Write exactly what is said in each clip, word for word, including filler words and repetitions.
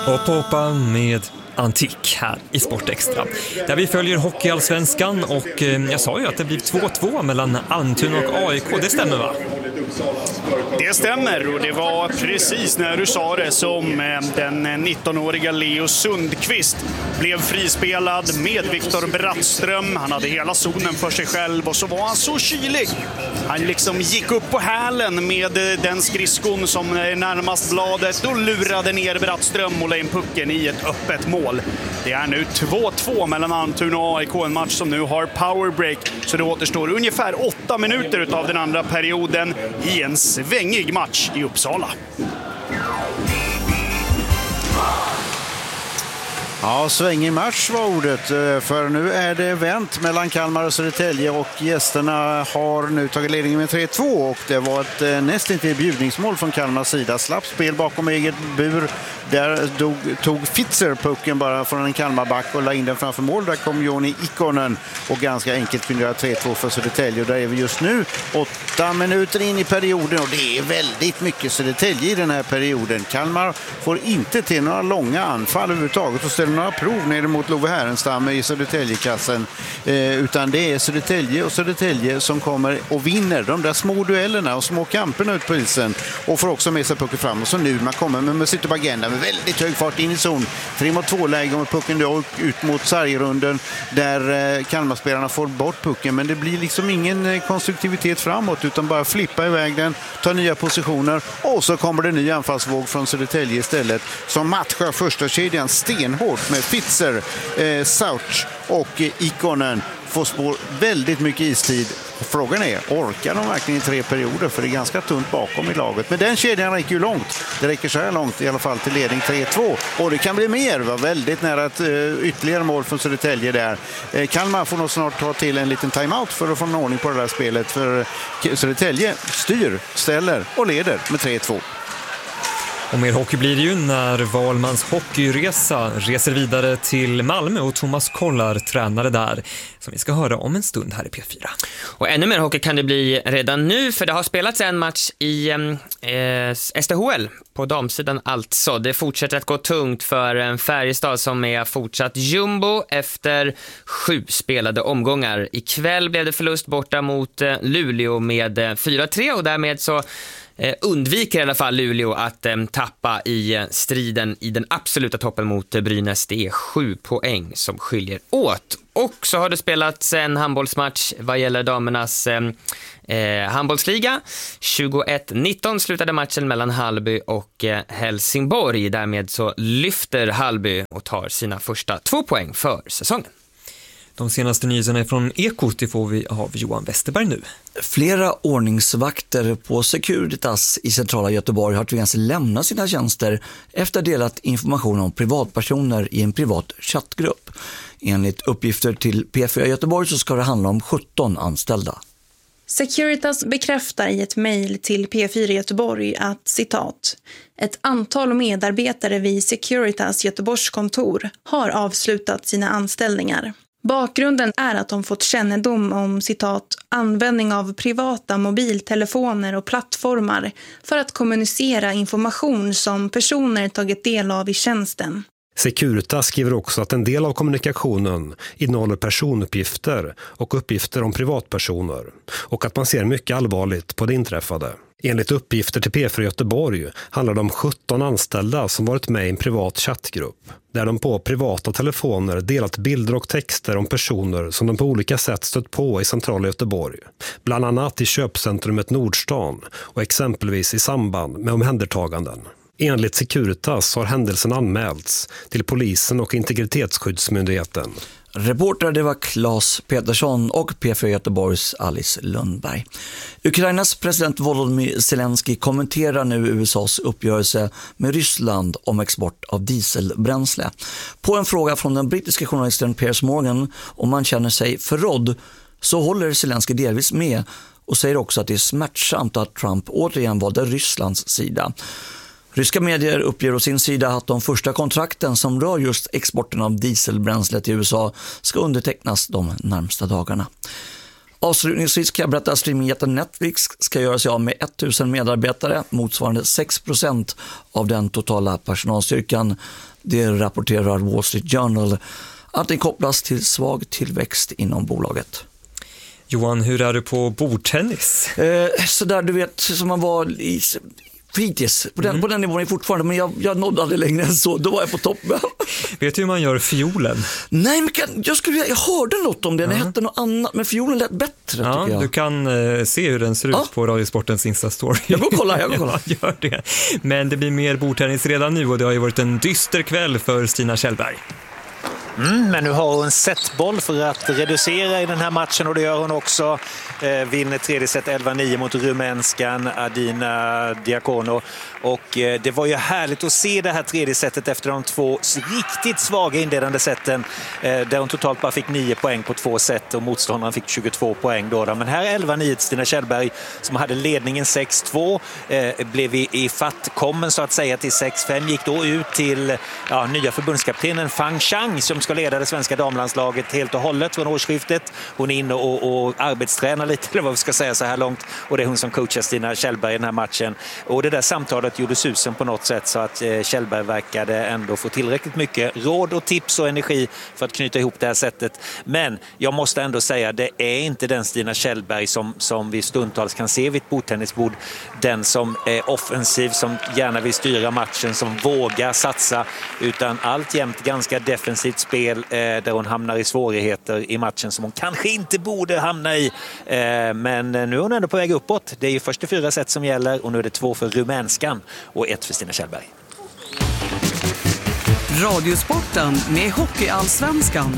Och poppa med Antik här i Sport Extra. Där vi följer Hockeyallsvenskan och eh, jag sa ju att det blir två två mellan Almtuna och A I K. Det stämmer, va? Det stämmer, och det var precis när du sa det som den nittonåriga Leo Sundqvist blev frispelad med Viktor Brattström. Han hade hela zonen för sig själv och så var han så kylig. Han liksom gick upp på hälen med den skridskon som är närmast bladet och lurade ner Brattström och la in pucken i ett öppet mål. Det är nu två två mellan Almtuna och A I K, en match som nu har powerbreak, så det återstår ungefär åtta minuter av den andra perioden i en svängig match i Uppsala. Ja, svängig match var ordet, för nu är det vänt mellan Kalmar och Södertälje och gästerna har nu tagit ledningen med tre två och det var ett nästintill bjudningsmål från Kalmars sida. Slapp spel bakom eget bur, där dog, tog Fitzer pucken bara från en Kalmarback och la in den framför mål. Där kom Joni Ikonen och ganska enkelt kunde göra tre två för Södertälje, och där är vi just nu åtta minuter in i perioden och det är väldigt mycket Södertälje i den här perioden. Kalmar får inte till några långa anfall överhuvudtaget och ställer några prov ner mot Love Härenstam i Södertäljekassen, eh, utan det är Södertälje och Södertälje som kommer och vinner de där små duellerna och små kamperna ut på isen och får också med sig pucken fram. Och så nu man kommer med Musito Bagenda med väldigt hög fart in i zon, tre mot två läge och pucken då ut mot sargrunden där eh, Kalmarspelarna får bort pucken, men det blir liksom ingen eh, konstruktivitet framåt utan bara flippa iväg den, ta nya positioner och så kommer det en ny anfallsvåg från Södertälje istället som matchar första kedjan stenhårt med Fitzer, eh, Sauch och eh, Ikonen. Får spår väldigt mycket istid. Frågan är, orkar de verkligen i tre perioder? För det är ganska tunt bakom i laget. Men den kedjan räcker ju långt. Det räcker så här långt i alla fall till ledning tre två. Och det kan bli mer. Det var väldigt nära ett uh, ytterligare mål från Södertälje där. Eh, Kalmar får nog snart ta till en liten timeout för att få en ordning på det där spelet. För uh, Södertälje styr, ställer och leder med tre två. Och mer hockey blir det ju när Valmans hockeyresa reser vidare till Malmö och Thomas Kollar, tränare där, som vi ska höra om en stund här i P fyra. Och ännu mer hockey kan det bli redan nu, för det har spelats en match i eh, S T H L på damsidan alltså. Det fortsätter att gå tungt för Färjestad som är fortsatt jumbo efter sju spelade omgångar. Ikväll blev det förlust borta mot Luleå med fyra tre och därmed så Eh, undviker i alla fall Luleå att eh, tappa i eh, striden i den absoluta toppen mot eh, Brynäs. Det är sju poäng som skiljer åt. Och så har det spelats en handbollsmatch vad gäller damernas eh, eh, handbollsliga. tjugoett nitton slutade matchen mellan Hallby och eh, Helsingborg. Därmed så lyfter Hallby och tar sina första två poäng för säsongen. De senaste nyheterna från Ekot får vi av Johan Westerberg nu. Flera ordningsvakter på Securitas i centrala Göteborg har tvingats lämna sina tjänster efter att ha delat information om privatpersoner i en privat chattgrupp. Enligt uppgifter till P fyra Göteborg så ska det handla om sjutton anställda. Securitas bekräftar i ett mejl till P fyra Göteborg att, citat, ett antal medarbetare vid Securitas Göteborgs kontor har avslutat sina anställningar. Bakgrunden är att de fått kännedom om, citat, användning av privata mobiltelefoner och plattformar för att kommunicera information som personer tagit del av i tjänsten. Securitas skriver också att en del av kommunikationen innehåller personuppgifter och uppgifter om privatpersoner och att man ser mycket allvarligt på det inträffade. Enligt uppgifter till P fyra Göteborg handlar det om sjutton anställda som varit med i en privat chattgrupp där de på privata telefoner delat bilder och texter om personer som de på olika sätt stött på i centrala Göteborg. Bland annat i köpcentrumet Nordstan och exempelvis i samband med omhändertaganden. Enligt Securitas har händelsen anmälts till polisen och integritetsskyddsmyndigheten. Reporter det var Claes Petersson och P fyra Göteborgs Alice Lundberg. Ukrainas president Volodymyr Zelensky kommenterar nu U S A:s uppgörelse med Ryssland om export av dieselbränsle. På en fråga från den brittiska journalisten Piers Morgan om man känner sig förrådd så håller Zelensky delvis med och säger också att det är smärtsamt att Trump återigen valde Rysslands sida. Ryska medier uppger å sin sida att de första kontrakten som rör just exporten av dieselbränsle till U S A ska undertecknas de närmsta dagarna. Avslutningsvis kan jag berätta att streamingjätten Netflix ska göra sig av med tusen medarbetare, motsvarande sex procent av den totala personalstyrkan. Det rapporterar Wall Street Journal att det kopplas till svag tillväxt inom bolaget. Johan, hur är du på bordtennis? Eh, så där du vet, som man var i fritids. På den, mm. på den nivån är jag fortfarande, men jag, jag nådde aldrig längre än så. Då var jag på toppen. Vet du hur man gör fiolen? Nej, men kan, jag, skulle, jag hörde något om det. Det uh-huh. hette något annat, men fiolen lät bättre, ja, tycker jag. Du kan uh, se hur den ser ja. ut på Radiosportens Insta-story. Jag går och kollar, jag går och kollar. Ja, gör det. Men det blir mer bordtennis redan nu och det har ju varit en dyster kväll för Stina Kjellberg. Mm, men nu har hon setboll för att reducera i den här matchen och det gör hon också. Eh, vinner tredje set elva nio mot rumänskan Adina Diacono. Och eh, det var ju härligt att se det här tredje setet efter de två riktigt svaga inledande seten. Eh, där hon totalt bara fick nio poäng på två set och motståndaren fick tjugotvå poäng då. Men här elva nio till Stina Kjellberg som hade ledningen sex två. Eh, blev i, i fatt kommen så att säga till sex fem. Gick då ut till ja, nya förbundskaptenen Fang Chang som ska leda det svenska damlandslaget helt och hållet från årsskiftet. Hon är inne och, och arbetstränar lite, eller vad vi ska säga så här långt. Och det är hon som coachar Stina Kjellberg i den här matchen. Och det där samtalet gjorde susen på något sätt så att eh, Kjellberg verkade ändå få tillräckligt mycket råd och tips och energi för att knyta ihop det här sättet. Men jag måste ändå säga, det är inte den Stina Kjellberg som, som vi stundtals kan se vid ett bordtennisbord. Den som är offensiv, som gärna vill styra matchen, som vågar satsa, utan alltjämt ganska defensivt spel eh, där hon hamnar i svårigheter i matchen som hon kanske inte borde hamna i. Eh, men nu är hon ändå på väg uppåt. Det är ju först fyra set som gäller och nu är det två för rumänskan och ett för Stina Kjellberg. Radiosporten med Hockeyallsvenskan.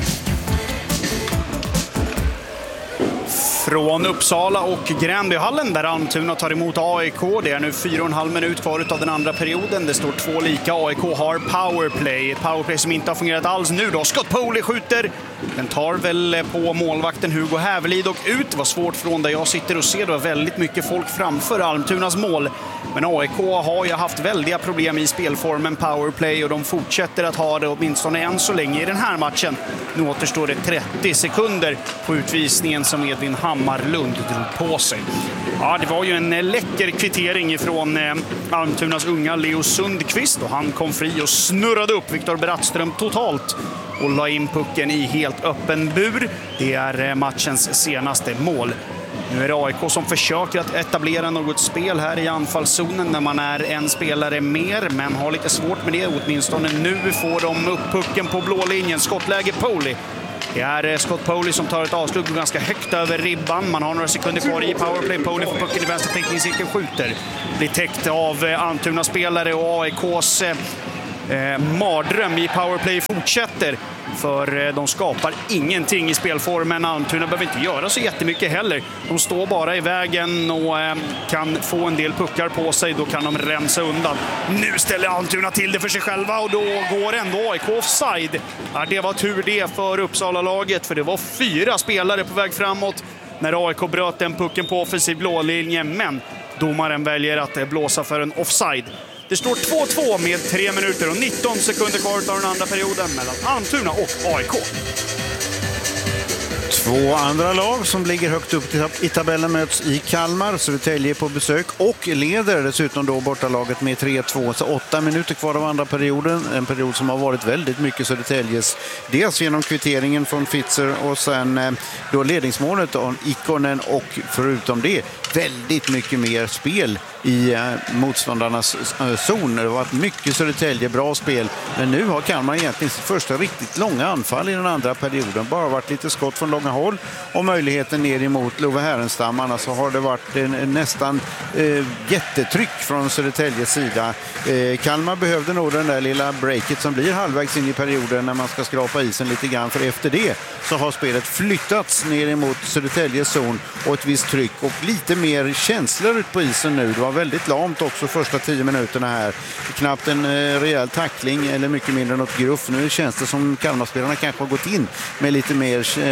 Från Uppsala och Gränbyhallen där Almtuna tar emot A I K. Det är nu fyra och en halv minut kvar av den andra perioden. Det står två lika. A I K har powerplay. Ett powerplay som inte har fungerat alls nu då. Scott Poley skjuter. Den tar väl på målvakten Hugo Hävelid och ut. Det var svårt från där jag sitter och ser. Det var väldigt mycket folk framför Almtunas mål. Men A I K har ju haft väldiga problem i spelformen powerplay och de fortsätter att ha det åtminstone än så länge i den här matchen. Nu återstår det trettio sekunder på utvisningen som Edvin Hammarlund drog på sig. Ja, det var ju en läcker kvittering ifrån eh, Almtunas unga Leo Sundqvist och han kom fri och snurrade upp Viktor Brattström totalt och la in pucken i helt öppen bur. Det är eh, matchens senaste mål. Nu är det A I K som försöker att etablera något spel här i anfallszonen när man är en spelare mer, men har lite svårt med det. Åtminstone nu får de upp pucken på blå linjen. Skottläge Poley. Det är Scott Poley som tar ett avslut ganska högt över ribban. Man har några sekunder kvar i powerplay. Poley får pucken i vänster täckningscirkeln, skjuter. Blir täckt av Almtuna spelare och A I Ks eh, mardröm i powerplay fortsätter. För de skapar ingenting i spelformen. Almtuna behöver inte göra så jättemycket heller. De står bara i vägen och kan få en del puckar på sig. Då kan de rensa undan. Nu ställer Almtuna till det för sig själva och då går ändå A I K offside. Ja, det var tur det för Uppsala-laget, för det var fyra spelare på väg framåt när A I K bröt den pucken på offensiv blålinje. Men domaren väljer att blåsa för en offside. Det står två två med tre minuter och nitton sekunder kvar av den andra perioden mellan Almtuna och A I K. Två andra lag som ligger högt upp i tabellen möts i Kalmar. Södertälje på besök och leder dessutom då bortalaget med tre två. Så åtta minuter kvar av andra perioden. En period som har varit väldigt mycket Södertäljes. Dels genom kvitteringen från Fitzer och sen då ledningsmålet av Ikonen och förutom det väldigt mycket mer spel i motståndarnas zon. Det har varit mycket Södertälje, bra spel. Men nu har Kalmar egentligen sitt första riktigt långa anfall i den andra perioden. Bara varit lite skott från långa håll och möjligheten ner emot Love Härenstam. Annars så har det varit en, nästan eh, jättetryck från Södertäljes sida. Eh, Kalmar behövde nog den där lilla breaket som blir halvvägs in i perioden när man ska skrapa isen lite grann. För efter det så har spelet flyttats ner emot Södertäljes zon och ett visst tryck och lite mer känslor ut på isen nu. Det var väldigt lamt också första tio minuterna här. Knappt en eh, rejäl tackling eller mycket mindre något gruff. Nu känns det som Kalmarspelarna kanske har gått in med lite mer eh,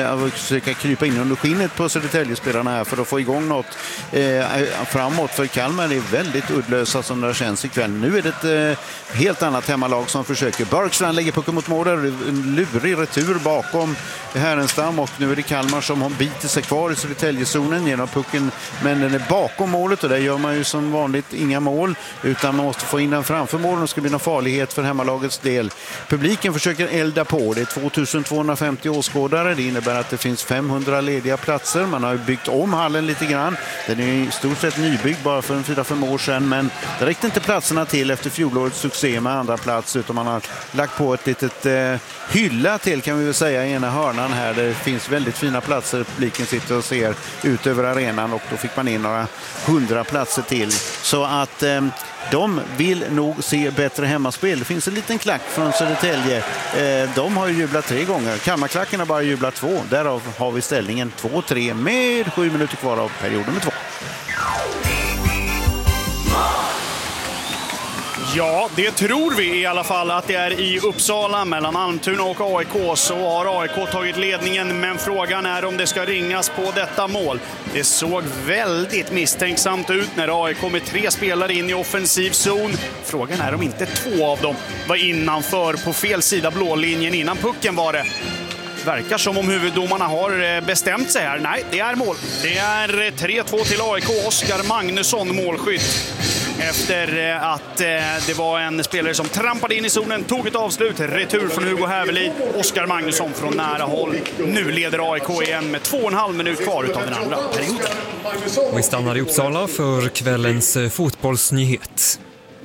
försöka krypa in under skinnet på Södertäljespelarna här för att få igång något eh, framåt. För Kalmar är väldigt uddlösa som det känns ikväll. Nu är det ett eh, helt annat hemmalag som försöker. Björkstrand lägger pucken mot mål, en lurig retur bakom Härenstam och nu är det Kalmar som har biter sig kvar i Södertäljezonen genom pucken, men den är bakom målet och där gör man ju som vanligt inga mål utan man måste få in den framför mål och det ska bli någon farlighet för hemmalagets del. Publiken försöker elda på. Det är tvåtusentvåhundrafemtio åskådare. Det innebär att det finns femhundra lediga platser. Man har byggt om hallen lite grann. Den är i stort sett nybyggd bara för en fyra fem år sedan, men det räckte inte platserna till efter fjolårets succé med andra plats utan man har lagt på ett litet eh, hylla till kan vi väl säga i ena hörnan här. Det finns väldigt fina platser. Publiken sitter och ser ut över arenan och då fick man in några hundra platser till. Så att eh, de vill nog se bättre hemmaspel. Det finns en liten klack från Södertälje. Eh, de har ju jublat tre gånger. Kalmarklacken har bara jublat två. Därav har vi ställningen två tre med sju minuter kvar av period nummer två. Ja, det tror vi i alla fall att det är i Uppsala mellan Almtuna och A I K. Så har A I K tagit ledningen, men frågan är om det ska ringas på detta mål. Det såg väldigt misstänksamt ut när A I K med tre spelare in i offensiv zon. Frågan är om inte två av dem var innanför på fel sida blålinjen innan pucken var det. Verkar som om huvuddomarna har bestämt sig här. Nej, det är mål. Det är tre två till A I K. Oskar Magnusson målskytt. Efter att det var en spelare som trampade in i zonen, tog ett avslut, retur från Hugo Hävelid. Oskar Magnusson från nära håll. Nu leder A I K igen med två och en halv minut kvar utav den andra perioden. Och vi stannar i Uppsala för kvällens fotbollsnyhet.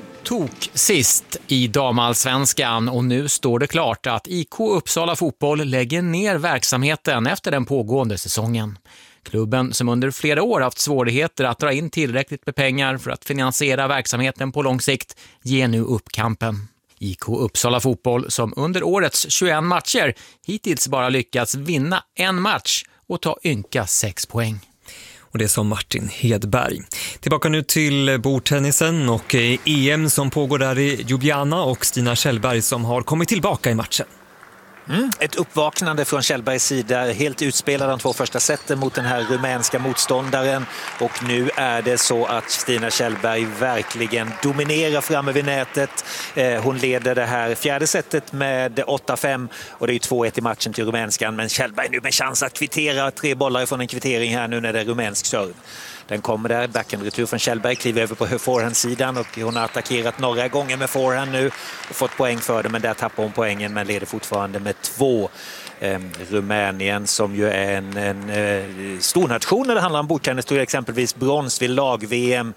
Tok sist i damallsvenskan och nu står det klart att I K Uppsala Fotboll lägger ner verksamheten efter den pågående säsongen. Klubben som under flera år haft svårigheter att dra in tillräckligt med pengar för att finansiera verksamheten på lång sikt ger nu upp kampen. I K Uppsala Fotboll som under årets tjugoett matcher hittills bara lyckats vinna en match och ta ynka sex poäng. Och det är som Martin Hedberg. Tillbaka nu till bordtennisen och E M som pågår där i Ljubljana och Stina Kjellberg som har kommit tillbaka i matchen. Mm, ett uppvaknande från Kjellbergs sida, helt utspelad de två första sätten mot den här rumänska motståndaren och nu är det så att Stina Kjellberg verkligen dominerar framme vid nätet. Eh, hon leder det här fjärde sättet med åtta fem och det är två ett i matchen till rumänskan, men Kjellberg nu med chans att kvittera, tre bollar från en kvittering här nu när det är rumänsk serv. Den kommer där, backhandretur från Kjellberg, kliver över på forehandsidan och hon har attackerat några gånger med forehand nu och fått poäng för det, men där tappar hon poängen men leder fortfarande med två. Eh, Rumänien som ju är en, en eh, stor nation när det handlar om bordtennis, tog exempelvis brons vid lag-V M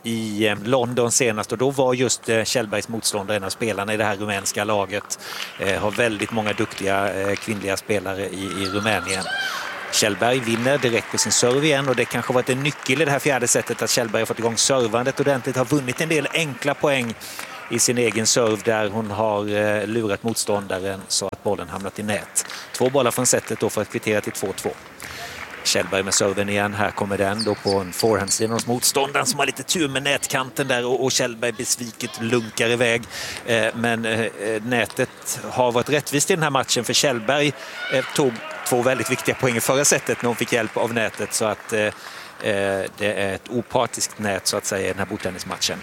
i eh, London senast och då var just eh, Kjellbergs motståndare en av spelarna i det här rumänska laget. Eh, har väldigt många duktiga eh, kvinnliga spelare i, i Rumänien. Kjellberg vinner direkt på sin serve igen och det kanske varit en nyckel i det här fjärde sättet att Kjellberg har fått igång servandet ordentligt, har vunnit en del enkla poäng i sin egen serve där hon har eh, lurat motståndaren så att bollen hamnat i nät. Två bollar från sättet då för att kvittera till två två. Kjellberg med serven igen, här kommer den då på en forehandsidan hos motståndaren som har lite tur med nätkanten där och, och Kjellberg besviket lunkar iväg. Eh, men eh, nätet har varit rättvist i den här matchen för Kjellberg eh, tog två väldigt viktiga poäng i förra sättet när hon fick hjälp av nätet så att eh, det är ett opartiskt nät så att säga i den här bordtennismatchen.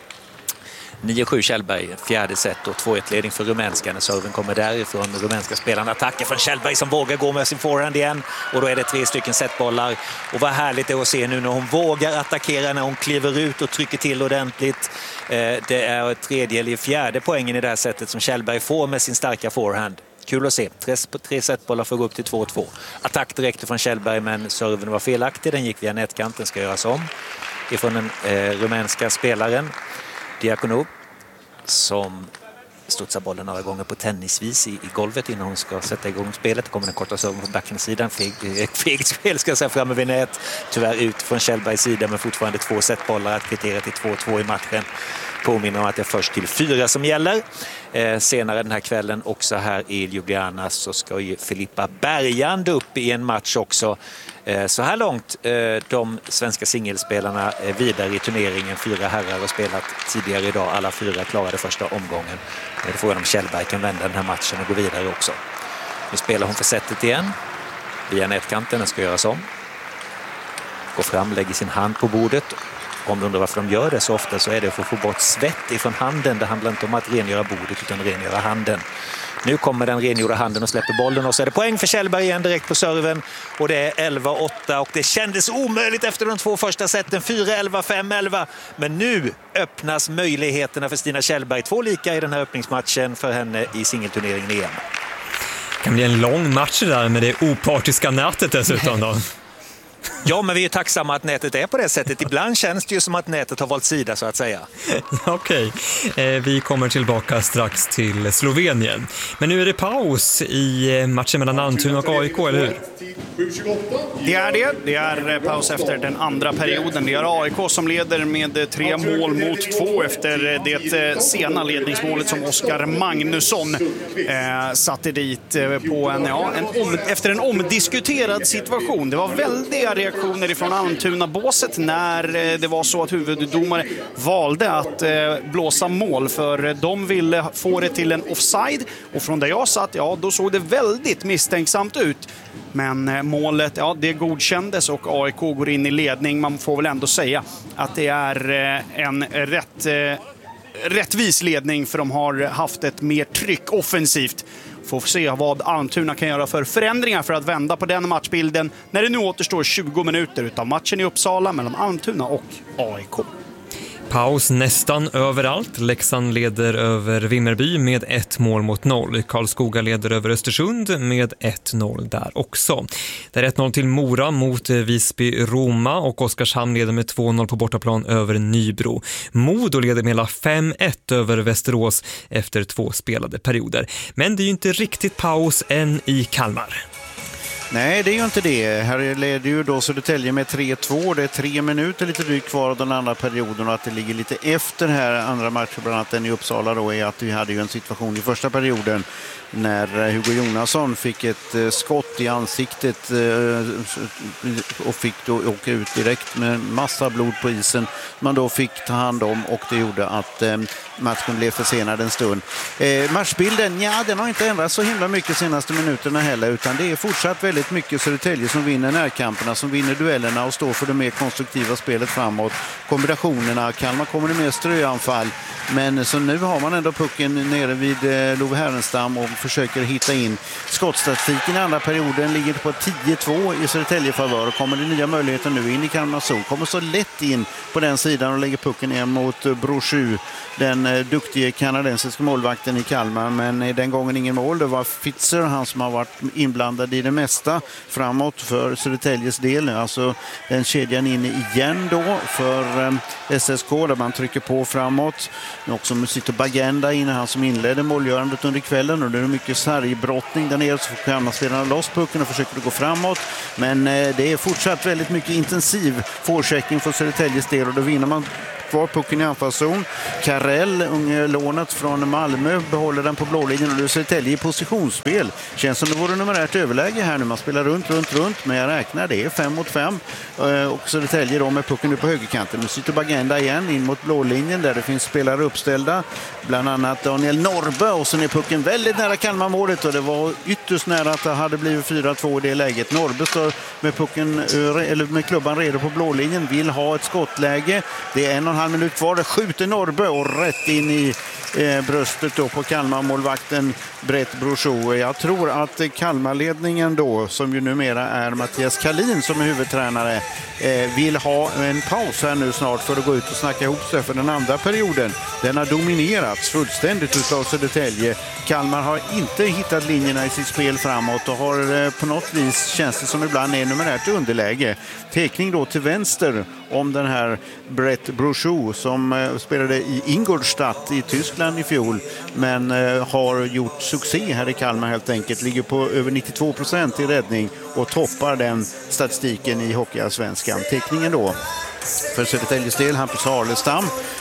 nio sju Kjellberg, fjärde set och två ett ledning för rumänskan när serven kommer därifrån. Rumänska spelarna attacker från Kjellberg som vågar gå med sin forehand igen och då är det tre stycken setbollar och vad härligt det är att se nu när hon vågar attackera, när hon kliver ut och trycker till ordentligt. Det är tredje eller fjärde poängen i det här sättet som Kjellberg får med sin starka forehand. Kul att se. Tre, tre setbollar för att gå upp till två två. Attack direkt från Kjellberg men serven var felaktig. Den gick via nätkanten, ska göras om. Ifrån den eh, rumänska spelaren Diakonov som studsar bollen några gånger på tennisvis i, i golvet innan hon ska sätta igång spelet. Det kommer den korta serven på backhandsidan. Ett fegt spel ska jag säga framme vid nät. Tyvärr ut från Kjellbergs sida men fortfarande två setbollar att kvittera till två två i matchen. Påminner om att det är först till fyra som gäller. Eh, senare den här kvällen också här i Ljubljana så ska ju Filippa Bergand upp i en match också. Eh, så här långt eh, de svenska singelspelarna är vidare i turneringen. Fyra herrar har spelat tidigare idag. Alla fyra klarade första omgången. Det är frågan om Kjellberg kan vända den här matchen och gå vidare också. Nu spelar hon för sättet igen. via nätkanten. Den ska göras om. Går fram, lägger sin hand på bordet. Om du undrar varför de gör det så ofta så är det för att få bort svett ifrån handen. Det handlar inte om att rengöra bordet utan rengöra handen. Nu kommer den rengjorda handen och släpper bollen och så är det poäng för Kjellberg igen direkt på serven. Och det är elva åtta och det kändes omöjligt efter de två första sätten. fyra elva, fem elva. Men nu öppnas möjligheterna för Stina Kjellberg. Två lika i den här öppningsmatchen för henne i singelturneringen igen. Det kan bli en lång match där med det opartiska nätet dessutom då. Ja, men vi är tacksamma att nätet är på det sättet. Ibland känns det ju som att nätet har valt sida så att säga. Okej, eh, vi kommer tillbaka strax till Slovenien. Men nu är det paus i matchen mellan Almtuna och A I K, eller hur? Det är det. Det är paus efter den andra perioden. Det är A I K som leder med tre mål mot två efter det sena ledningsmålet som Oskar Magnusson eh, satte dit på en, ja, en om, efter en omdiskuterad situation. Det var väldiga reaktioner ifrån Almtuna-båset när det var så att huvuddomare valde att eh, blåsa mål, för de ville få det till en offside, och från där jag satt, ja, då såg det väldigt misstänksamt ut. Men målet, ja, det godkändes och A I K går in i ledning. Man får väl ändå säga att det är en rätt, rättvis ledning, för de har haft ett mer tryck offensivt. Får se vad Almtuna kan göra för förändringar för att vända på den matchbilden när det nu återstår tjugo minuter utav matchen i Uppsala mellan Almtuna och A I K. Paus nästan överallt. Leksand leder över Vimmerby med ett mål mot noll. Karlskoga leder över Östersund med ett noll där också. Det är ett noll till Mora mot Visby Roma, och Oskarshamn leder med två noll på bortaplan över Nybro. Modo leder med hela fem ett över Västerås efter två spelade perioder. Men det är ju inte riktigt paus än i Kalmar. Nej, det är ju inte det. Här leder ju då Södertälje med tre två. Det är tre minuter lite drygt kvar av den andra perioden, och att det ligger lite efter här andra matcher, bland annat den i Uppsala då, är att vi hade ju en situation i första perioden när Hugo Jonasson fick ett skott i ansiktet och fick då åka ut direkt med massa blod på isen. Man då fick ta hand om, och det gjorde att matchen blev försenad en stund. Matchbilden, ja, den har inte ändrats så himla mycket senaste minuterna heller, utan det är fortsatt väldigt mycket Södertälje som vinner närkamperna, som vinner duellerna och står för det mer konstruktiva spelet framåt. Kombinationerna, Kalmar kommer det mer ströanfall, men så nu har man ändå pucken nere vid Love Härenstam och försöker hitta in. Skottstatistiken i andra perioden ligger på tio två i Södertälje favör, och kommer det nya möjligheter nu in i Kalmar zon. Kommer så lätt in på den sidan och lägger pucken igen mot Brochu, den duktiga kanadensiska målvakten i Kalmar, men den gången ingen mål. Det var Fitzer, han som har varit inblandad i det mesta framåt för Södertäljes del. Alltså den kedjan in igen då för S S K, där man trycker på framåt. Också Musito Bagenda inne, han som inledde målgörandet under kvällen, och det är mycket sargbrottning där nere, så får Kalmarspelarna loss pucken och försöker gå framåt. Men det är fortsatt väldigt mycket intensiv forechecking för Södertäljes del, och då vinner man kvar pucken i anfallszon. Karell, unge lånet från Malmö, behåller den på blålinjen, och nu Södertälje i positionsspel. Känns som det vore numerärt överläge här nu. Man spelar runt, runt, runt, men jag räknar det är fem mot fem. Och Södertälje då med pucken nu på högerkanten. Nu sitter Bagenda igen in mot blålinjen där det finns spelare uppställda. Bland annat Daniel Norbe, och sen är pucken väldigt nära Kalmarmålet, och det var ytterst nära att det hade blivit fyra två i det läget. Norbe står med pucken, eller med klubban redo på blålinjen, vill ha ett skottläge. Det är en och en halv minut kvar. Det skjuter Norbe och rätt in i eh, bröstet då på Kalmar-målvakten Brett Brochou. Jag tror att Kalmarledningen då, som ju numera är Mattias Kalin som är huvudtränare, eh, vill ha en paus här nu snart för att gå ut och snacka ihop sig för den andra perioden. Den har dominerats fullständigt utav Södertälje. Kalmar har inte hittat linjerna i sitt spel framåt och har eh, på något vis, känns det som ibland, är numerärt underläge. Tekning då till vänster om den här Brett Brochou som eh, spelade i Ingolstadt i Tyskland i fjol, men eh, har gjort succé här i Kalmar helt enkelt. Ligger på över nittiotvå procent i räddning och toppar den statistiken i Hockeyallsvenskan. Teckningen då för Södertäljes del, Hampus Harlestam,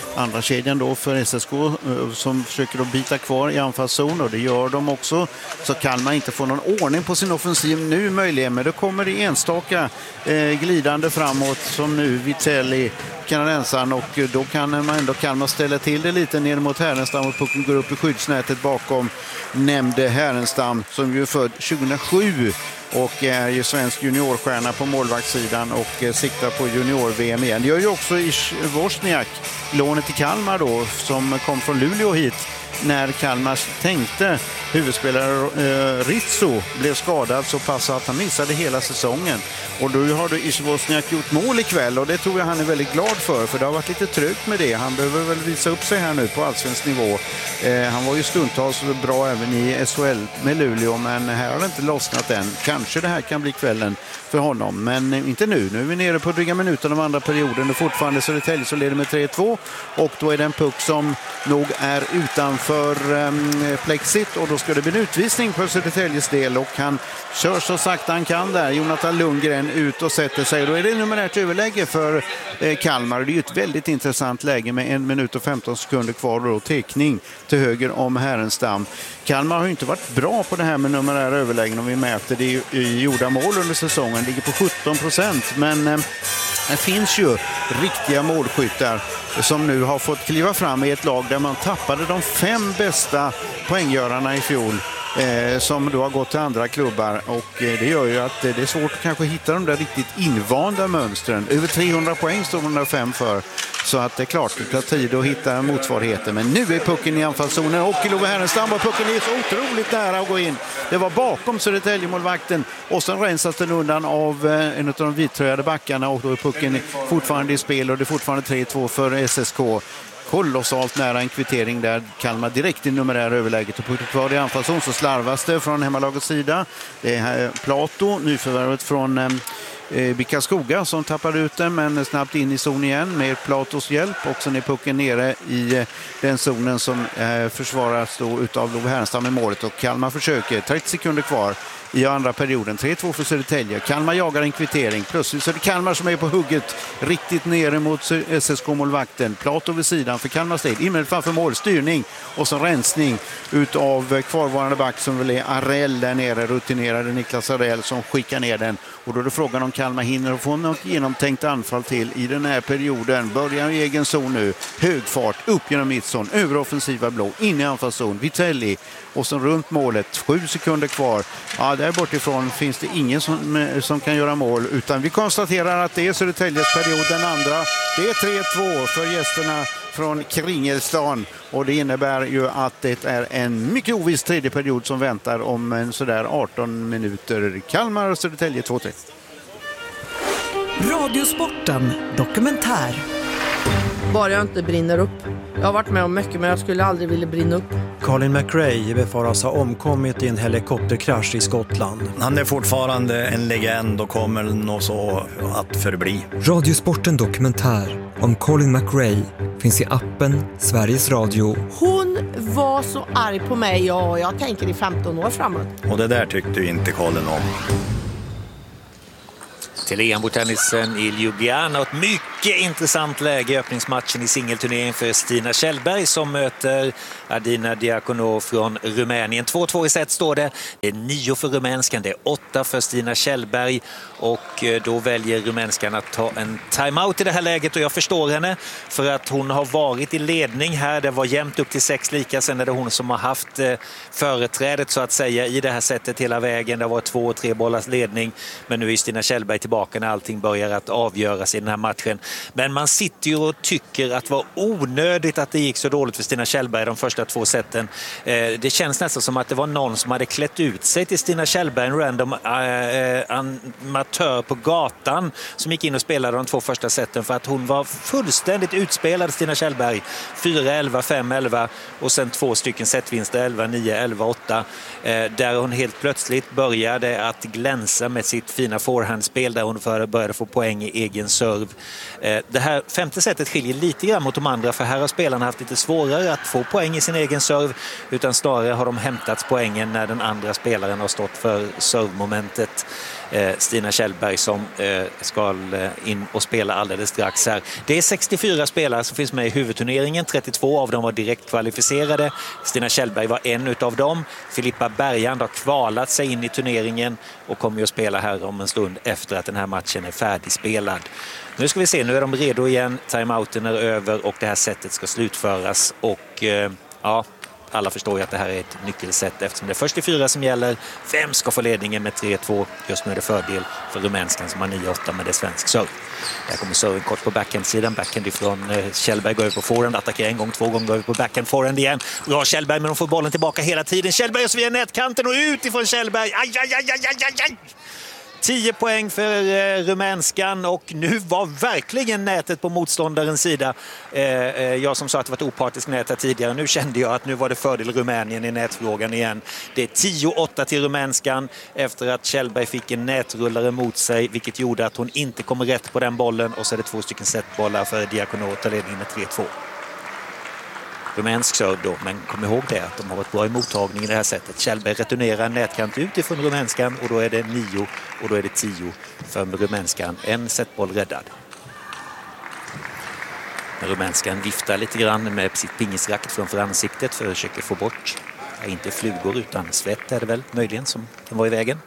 andra kedjan då för S S K som försöker att bita kvar i anfallszon, och det gör de också. Så kan man inte få någon ordning på sin offensiv nu möjligen, men då kommer det enstaka eh, glidande framåt som nu Vitelli, kanadensaren, och då kan man ändå kan man ställa till det lite ner mot Härenstam och pucken går upp i skyddsnätet bakom nämnde Härenstam som ju är född tjugohundrasju och är ju svensk juniorstjärna på målvaktssidan och siktar på junior-V M igen. Det gör ju också Ish Wozniak, lånet till Kalmar då, som kom från Luleå hit när Kalmar tänkte huvudspelare eh, Rizzo blev skadad så pass att han missade hela säsongen. Och då har du Ish Wozniak gjort mål ikväll, och det tror jag han är väldigt glad för, för det har varit lite trögt med det. Han behöver väl visa upp sig här nu på allsvensk nivå. Eh, han var ju stundtals bra även i S H L med Luleå, men här har det inte lossnat än. Kanske det här kan bli kvällen för honom, men inte nu. Nu är vi nere på dryga minuten av andra perioden och fortfarande Södertälje så leder med tre två, och då är det en puck som nog är utanför um, plexit, och då ska det bli en utvisning för Södertäljes del, och han kör så sakta han kan där. Jonathan Lundgren ut och sätter sig. Då är det numerärt överläge för eh, Kalmar. Det är ju ett väldigt intressant läge med en minut och femton sekunder kvar och tekning till höger om Härenstam. Kalmar har ju inte varit bra på det här med numerära överlägen om vi mäter det i, i gjorda mål under säsongen. Ligger på sjutton procent, men eh, det finns ju riktiga målskyttar som nu har fått kliva fram i ett lag där man tappade de fem bästa poänggörarna i fjol. Eh, som då har gått till andra klubbar, och eh, det gör ju att eh, det är svårt att kanske hitta de där riktigt invanda mönstren. Över trehundra poäng står de där fem för, så att det är klart det tar tid att hitta motsvarigheter. Men nu är pucken i anfallszonen och Love Härenstam, och pucken är så otroligt nära att gå in. Det var bakom Södertälje-målvakten, och sen rensas den undan av eh, en av de vittröjade backarna, och då är pucken fortfarande i spel, och det är fortfarande tre två för S S K. Kolossalt nära en kvittering där Kalmar direkt i numerär överläget och puckar kvar i anfallszon, så slarvas det från hemmalagets sida. Det är Plato, nyförvärvet från eh, Bickaskoga, som tappar ut den, men snabbt in i zon igen med Platos hjälp, och sen är pucken nere i eh, den zonen som eh, försvaras då utav Love Härenstam i målet, och Kalmar försöker, trettio sekunder kvar i andra perioden, tre två för Södertälje. Kalmar jagar en kvittering. Plötsligt så är det Kalmar som är på hugget riktigt nere mot S S K-målvakten. Plato vid sidan för Kalmar Sted. Inmält framför mål, styrning och så rensning utav kvarvarande back som väl är Arell där nere, rutinerade Niklas Arell som skickar ner den. Och då är det frågan om Kalmar hinner att få något genomtänkt anfall till i den här perioden. Börjar i egen zon nu. Hög fart, upp genom mittzon, över offensiva blå, in i anfallszon. Vitelli och så runt målet. Sju sekunder kvar. Ja, där bortifrån finns det ingen som, som kan göra mål, utan vi konstaterar att det är Södertäljes period, den andra. Det är tre två för gästerna från Kringelstan, och det innebär ju att det är en mycket oviss tredje period som väntar om en sådär arton minuter. Kalmar och Södertälje två tre. Radiosporten dokumentär. Bara jag inte brinner upp. Jag har varit med om mycket, men jag skulle aldrig vilja brinna upp. Colin McRae befaras ha omkommit i en helikopterkrasch i Skottland. Han är fortfarande en legend och kommer nog så att förbli. Radiosporten dokumentär om Colin McRae finns i appen Sveriges Radio. Hon var så arg på mig, och jag tänker i femton år framåt. Och det där tyckte inte Colin om. Till E M-bordtennisen i Ljubljana. Ett mycket intressant läge i öppningsmatchen i singelturneringen för Stina Kjellberg som möter Adina Diakonou från Rumänien. två två i set står det. Det är nio för rumänskan, det är åtta för Stina Kjellberg, och då väljer rumänskan att ta en timeout i det här läget, och jag förstår henne för att hon har varit i ledning här. Det var jämnt upp till sex lika, sen är det hon som har haft företrädet så att säga i det här sättet hela vägen. Det var två och tre bollars ledning, men nu är Stina Kjellberg tillbaka när allting börjar att avgöras i den här matchen. Men man sitter ju och tycker att det var onödigt att det gick så dåligt för Stina Kjellberg de första två sätten. Det känns nästan som att det var någon som hade klätt ut sig till Stina Kjellberg, en random äh, amatör på gatan som gick in och spelade de två första sätten, för att hon var fullständigt utspelad, Stina Kjellberg. fyra elva, fem elva och sen två stycken setvinster, elva nio, elva åtta, där hon helt plötsligt började att glänsa med sitt fina forehandspel där hon började få poäng i egen serv. Det här femte setet skiljer lite grann mot de andra, för här har spelarna haft lite svårare att få poäng i sin egen serv, utan snarare har de hämtat poängen när den andra spelaren har stått för servmomentet. Stina Kjellberg som ska in och spela alldeles strax här. Det är sextiofyra spelare som finns med i huvudturneringen. trettiotvå av dem var direkt kvalificerade. Stina Kjellberg var en utav dem. Filippa Bergand har kvalat sig in i turneringen och kommer att spela här om en stund efter att den här matchen är färdigspelad. Nu ska vi se, nu är de redo igen. Timeouten är över och det här sättet ska slutföras. Och ja... alla förstår ju att det här är ett nyckelsätt eftersom det är först i fyra som gäller. Vem ska få ledningen med tre två? Just nu är det fördel för rumänskan som har nio åtta med det svensk serv. Där kommer serven kort på backhand-sidan. Backhand ifrån eh, Kjellberg går över på forehand. Attackerar en gång, två gånger, går över på backhand, forehand igen. Bra Kjellberg, men de får bollen tillbaka hela tiden. Kjellberg och så via nätkanten och ut ifrån Kjellberg. Aj, aj, aj, aj, aj, aj. tio poäng för eh, rumänskan och nu var verkligen nätet på motståndarens sida. Eh, eh, jag som sa att det var ett opartiskt nät här tidigare, nu kände jag att nu var det fördel Rumänien i nätfrågan igen. Det är tio åtta till rumänskan efter att Kjellberg fick en nätrullare mot sig, vilket gjorde att hon inte kommer rätt på den bollen, och så är det två stycken setbollar för Diakono att ta ledningen med tre två. Rumänsk serv då, men kom ihåg det att de har varit bra i mottagning i det här sättet. Kjellberg returnerar nätkant utifrån rumänskan och då är det nio och då är det tio för rumänskan. En setboll räddad. Men rumänskan viftar lite grann med sitt pingisrakt framför ansiktet för att försöka få bort, ja, inte flugor utan svett är det väl möjligen som kan vara i vägen.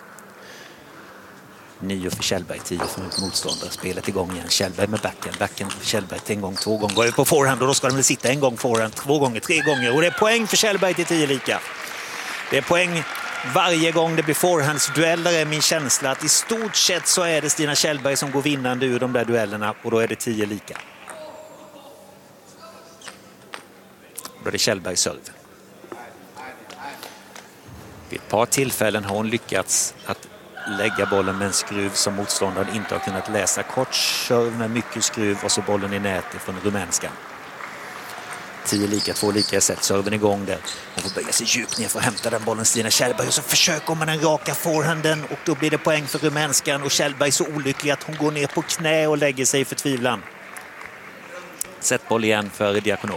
nio för Kjellberg, tio för motståndare. Spelet igång igen. Kjellberg med backen. Backen Kjellberg till en gång, två gånger. Går på forehand och då ska de väl sitta en gång forehand, två gånger, tre gånger. Och det är poäng för Kjellberg till tio lika. Det är poäng varje gång det blir forehandsdueller, är min känsla att i stort sett så är det Stina Kjellberg som går vinnande ur de där duellerna och då är det tio lika. Då är det Kjellberg serv. Vid ett par tillfällen har hon lyckats att lägga bollen med en skruv som motståndaren inte har kunnat läsa. Kort serv med mycket skruv och så bollen i nätet från rumänskan. tio lika, två lika i set. Serven igång där. Hon får böja sig djupt ner för att hämta den bollen, Stina Kjellberg, och så försöker man den raka forehanden och då blir det poäng för rumänskan och Kjellberg är så olycklig att hon går ner på knä och lägger sig i förtvivlan. Setboll igen för Diakono.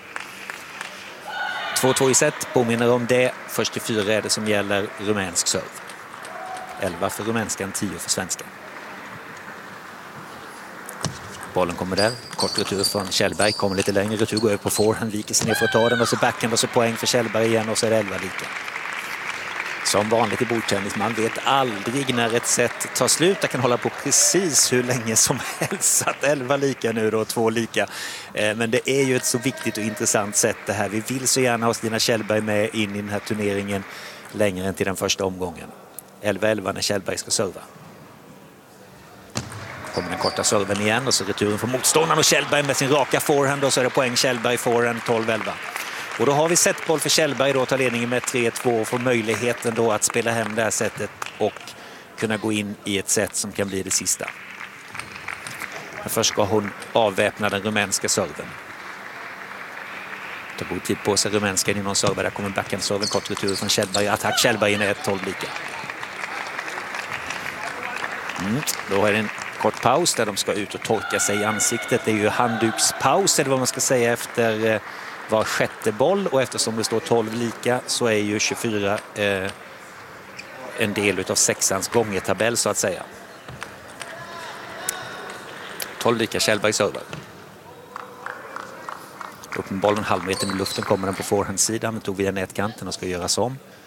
två två i set, påminner om det. Först till fyra är det som gäller rumänsk serv. elva för rumänskan, tio för svenskan. Bollen kommer där. Kort retur från Kjellberg. Kommer lite längre. Retur går över på forehand. Viker sig ner för att ta den. Och så backhand och så poäng för Kjellberg igen. Och så är det elva lika. Som vanligt i bordtennis. Man vet aldrig när ett set tar slut. Det kan hålla på precis hur länge som helst. Att elva lika nu då. Två lika. Men det är ju ett så viktigt och intressant sätt det här. Vi vill så gärna ha Stina Kjellberg med in i den här turneringen. Längre än till den första omgången. elva elva när Kjellberg ska serva. Kommer den korta serven igen och så returen från motståndaren och Kjellberg med sin raka forehand och så är det poäng Kjellberg forehand tolv elva. Och då har vi setboll för Kjellberg då, tar ledningen med tre två och får möjligheten då att spela hem det här sättet och kunna gå in i ett set som kan bli det sista. Men först ska hon avväpna den rumänska serven. Det går tid på sig rumänskan inom server. Där kommer backhand-serven, kort retur från Kjellberg. Attack Kjellberg in i ett tolv lika. Mm, då är det en kort paus där de ska ut och torka sig i ansiktet. Det är ju handdukspaus eller vad man ska säga efter eh, var sjätte boll. Och eftersom det står tolv lika så är ju tjugofyra eh, en del utav sexans gångertabell så att säga. tolv lika Kjellberg server. Upp med bollen halvmeter i luften kommer den på forehandsidan. Den tog via nätkanten och ska göras om.